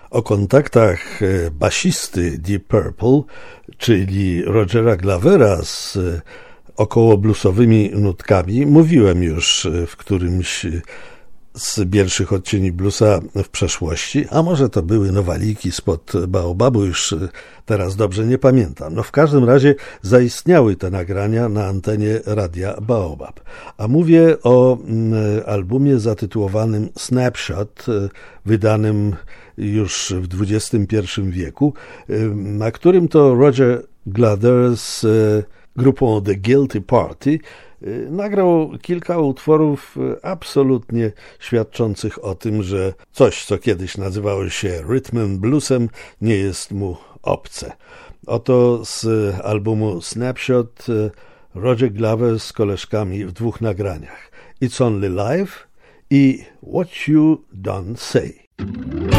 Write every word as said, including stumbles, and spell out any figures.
O kontaktach basisty Deep Purple, czyli Rogera Glavera z około bluesowymi nutkami, mówiłem już w którymś z pierwszych odcieni bluesa w przeszłości, a może to były nowaliki spod Baobabu, już teraz dobrze nie pamiętam. No w każdym razie zaistniały te nagrania na antenie radia Baobab. A mówię o albumie zatytułowanym Snapshot, wydanym już w dwudziestym pierwszym wieku, na którym to Roger Glaver z grupą The Guilty Party nagrał kilka utworów absolutnie świadczących o tym, że coś, co kiedyś nazywało się rhythm and bluesem, nie jest mu obce. Oto z albumu Snapshot Roger Glaver z koleżkami w dwóch nagraniach. It's Only Life i What You Don't Say.